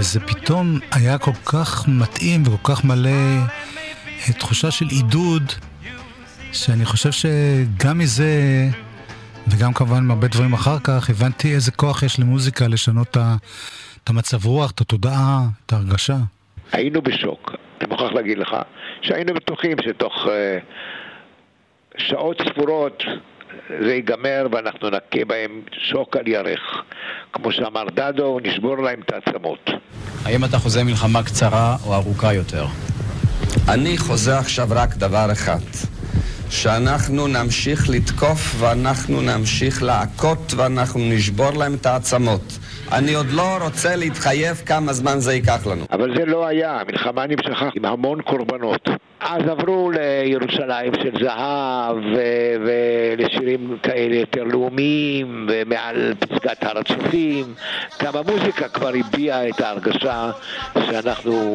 וזה פתאום היה כל כך מתאים וכל כך מלא תחושה של עידוד, שאני חושב שגם מזה, וגם כמובן מהרבה דברים אחר כך, הבנתי איזה כוח יש למוזיקה לשנות את המצב רוח, את התודעה, את ההרגשה. היינו בשוק. אני מוכרח להגיד לך שהיינו בטוחים שתוך שעות ספורות זה ייגמר ואנחנו נקה בהם שוק על ירך. כמו שאמר דדו, נשבור להם את העצמות. האם אתה חוזה מלחמה קצרה או ארוכה יותר? אני חוזה עכשיו רק דבר אחד, שאנחנו נמשיך לתקוף ואנחנו נמשיך לעקות ואנחנו נשבור להם את העצמות. אני עוד לא רוצה להתחייב כמה זמן זה ייקח לנו. אבל זה לא היה, המלחמה נמשכה עם המון קורבנות. אז עברו לירושלים של זהב ולשירים כאלה יותר לאומיים ומעל פסגת הר הצופים. גם המוזיקה כבר הביעה את ההרגשה שאנחנו